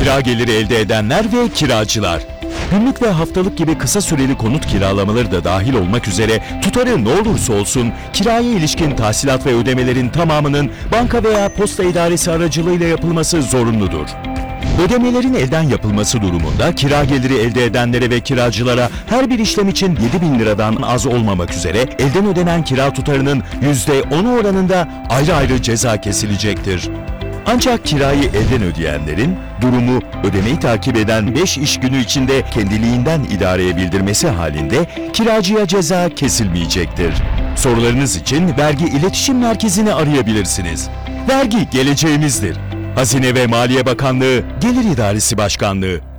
Kira geliri elde edenler ve kiracılar. Günlük ve haftalık gibi kısa süreli konut kiralamaları da dahil olmak üzere tutarı ne olursa olsun kiraya ilişkin tahsilat ve ödemelerin tamamının banka veya posta idaresi aracılığıyla yapılması zorunludur. Ödemelerin elden yapılması durumunda kira geliri elde edenlere ve kiracılara her bir işlem için 7.000 liradan az olmamak üzere elden ödenen kira tutarının %10'u oranında ayrı ayrı ceza kesilecektir. Ancak kirayı elden ödeyenlerin durumu ödemeyi takip eden 5 iş günü içinde kendiliğinden idareye bildirmesi halinde kiracıya ceza kesilmeyecektir. Sorularınız için Vergi İletişim Merkezi'ni arayabilirsiniz. Vergi geleceğimizdir. Hazine ve Maliye Bakanlığı, Gelir İdaresi Başkanlığı.